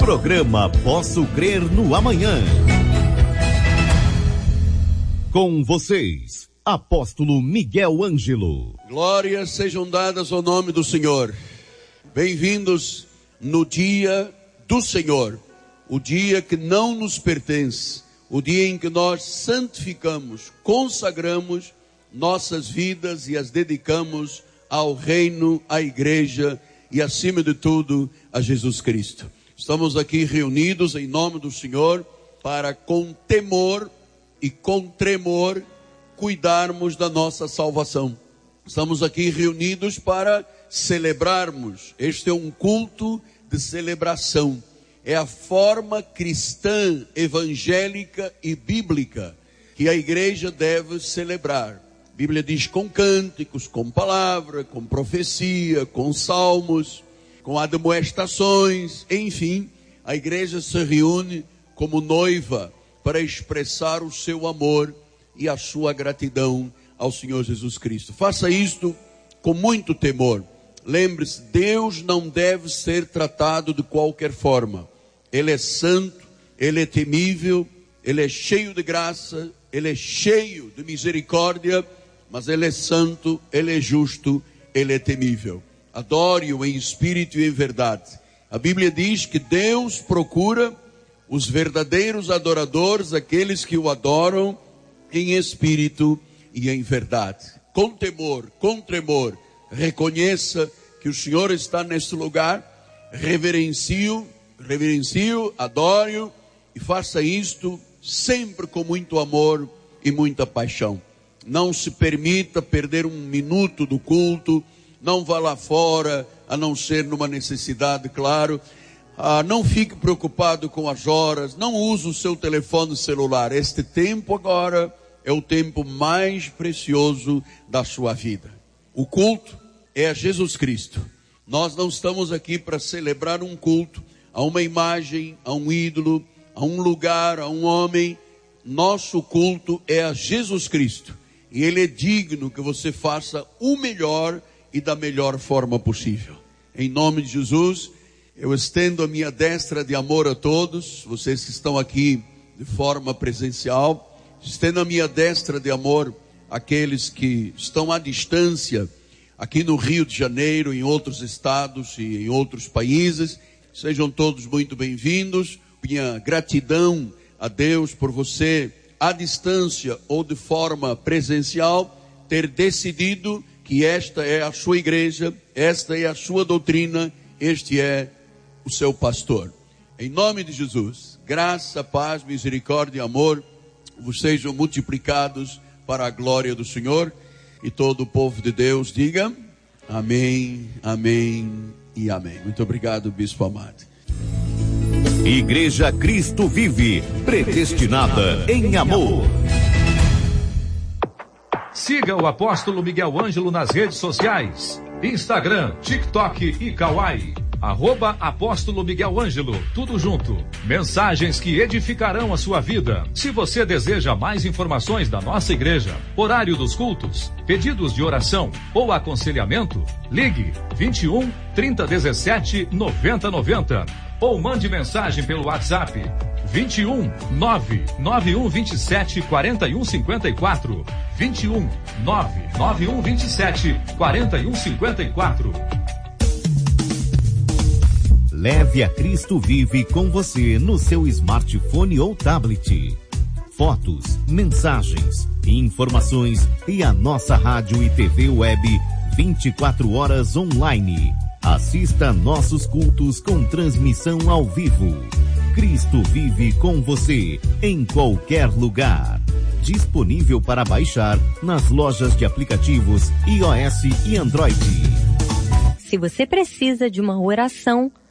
Programa Posso Crer no Amanhã. Com vocês, Apóstolo Miguel Ângelo. Glórias sejam dadas ao nome do Senhor. Bem-vindos no dia do Senhor, o dia que não nos pertence, o dia em que nós santificamos, consagramos nossas vidas e as dedicamos ao reino, à igreja e, acima de tudo, a Jesus Cristo. Estamos aqui reunidos em nome do Senhor para, com temor e com tremor, cuidarmos da nossa salvação. Estamos aqui reunidos para celebrarmos. Este é um culto de celebração. É a forma cristã, evangélica e bíblica que a igreja deve celebrar. A Bíblia diz com cânticos, com palavra, com profecia, com salmos, com admoestações, enfim, a igreja se reúne como noiva para expressar o seu amor e a sua gratidão ao Senhor Jesus Cristo. Faça isto com muito temor. Lembre-se, Deus não deve ser tratado de qualquer forma. Ele é santo, Ele é temível, Ele é cheio de graça, Ele é cheio de misericórdia, mas Ele é santo, Ele é justo, Ele é temível. Adore-o em espírito e em verdade. A Bíblia diz que Deus procura os verdadeiros adoradores, aqueles que o adoram em espírito e em verdade. Com temor, com tremor, reconheça que o Senhor está nesse lugar, reverencie-o, adore-o e faça isto sempre com muito amor e muita paixão. Não se permita perder um minuto do culto. Não vá lá fora, a não ser numa necessidade, claro. Não fique preocupado com as horas. Não use o seu telefone celular. Este tempo agora é o tempo mais precioso da sua vida. O culto é a Jesus Cristo. Nós não estamos aqui para celebrar um culto a uma imagem, a um ídolo, a um lugar, a um homem. Nosso culto é a Jesus Cristo. E Ele é digno que você faça o melhor e da melhor forma possível. Em nome de Jesus, eu estendo a minha destra de amor a todos, vocês que estão aqui de forma presencial. Estendo a minha destra de amor àqueles que estão à distância, aqui no Rio de Janeiro, em outros estados e em outros países. Sejam todos muito bem-vindos. Minha gratidão a Deus por você, à distância ou de forma presencial, ter decidido que esta é a sua igreja, esta é a sua doutrina, este é o seu pastor. Em nome de Jesus, graça, paz, misericórdia e amor vos sejam multiplicados para a glória do Senhor. E todo o povo de Deus diga amém, amém e amém. Muito obrigado, Bispo amado. Igreja Cristo Vive, predestinada em amor. Siga o Apóstolo Miguel Ângelo nas redes sociais, Instagram, TikTok e Kawaii, @Apóstolo Miguel Ângelo, tudo junto. Mensagens que edificarão a sua vida. Se você deseja mais informações da nossa igreja, horário dos cultos, pedidos de oração ou aconselhamento, ligue 21 3017 9090 ou mande mensagem pelo WhatsApp 21 99127 4154, 21 99127 4154. Leve a Cristo Vive com você no seu smartphone ou tablet. Fotos, mensagens, informações e a nossa rádio e TV web 24 horas online. Assista nossos cultos com transmissão ao vivo. Cristo Vive com você em qualquer lugar. Disponível para baixar nas lojas de aplicativos iOS e Android. Se você precisa de uma oração,